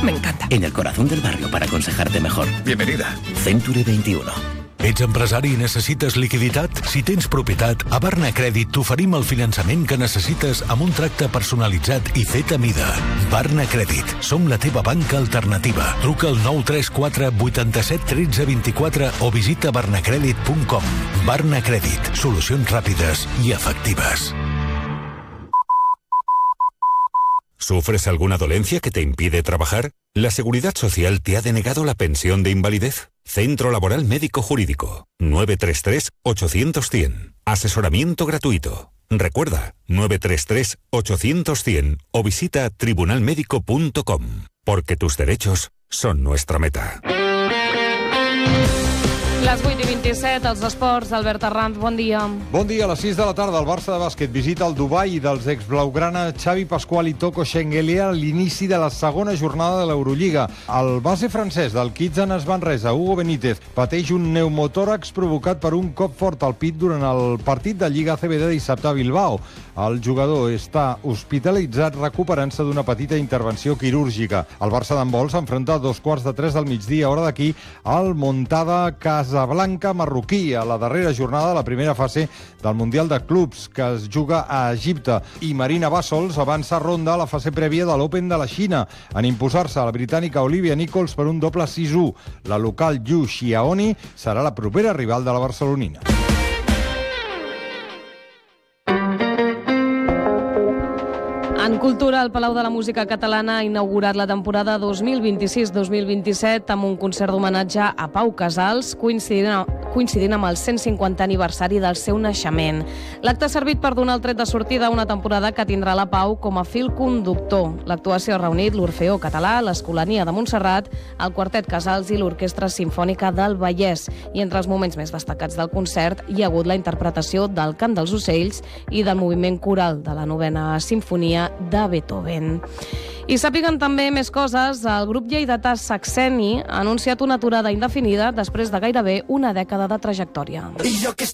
Me encanta. En el corazón del barrio para aconsejarte mejor. Bienvenida. Century 21. Ets empresari i necessites liquiditat? Si tens propietat, a Barna Crèdit t'oferim el finançament que necessites amb un tracte personalitzat i fet a mida. Barna Crèdit. Som la teva banca alternativa. Truca al 934 87 13 24 o visita barnacredit.com. Barna Crèdit. Solucions ràpides i efectives. ¿Sufres alguna dolencia que te impide trabajar? ¿La Seguridad Social te ha denegado la pensión de invalidez? Centro Laboral Médico Jurídico. 933-800-100. Asesoramiento gratuito. Recuerda, 933-800-100 o visita tribunalmedico.com. Porque tus derechos son nuestra meta. Les 8:27, els esports, Albert Arranz, bon dia. Bon dia, a les 6 de la tarda, el Barça de bàsquet visita el Dubai dels ex-blaugrana Xavi Pascual i Toko Shengelia a l'inici de la segona jornada de l'Eurolliga. El base francès del Kitzan Manresa, Hugo Benítez, pateix un pneumotòrax provocat per un cop fort al pit durant el partit de Lliga ACB de dissabte a Bilbao. El jugador està hospitalitzat recuperant-se d'una petita intervenció quirúrgica. El Barça d'handbol s'enfronta a 2:15 del migdia, hora d'aquí, al Montada Casablanca marroquí, a la darrera jornada de la primera fase del Mundial de Clubs, que es juga a Egipte. I Marina Bassols avança a ronda a la fase prèvia de l'Open de la Xina, en imposar-se a la britànica Olivia Nichols per un doble 6-1. La local Yu Xiaoni serà la propera rival de la barcelonina. En cultura, el Palau de la Música Catalana ha inaugurat la temporada 2026-2027 amb un concert d'homenatge a Pau Casals, coincidint amb el 150è aniversari del seu naixement. L'acte ha servit per donar el tret de sortida a una temporada que tindrà la Pau com a fil conductor. L'actuació ha reunit l'Orfeó Català, l'Escolania de Montserrat, el Quartet Casals i l'Orquestra Simfònica del Vallès. I entre els moments més destacats del concert hi ha hagut la interpretació del Cant dels Ocells i del moviment coral de la 9a Simfonia de Beethoven. I sàpiguen també més coses, el grup lleidatà Saxeni ha anunciat una aturada indefinida després de gairebé una dècada de trajectòria. I jo que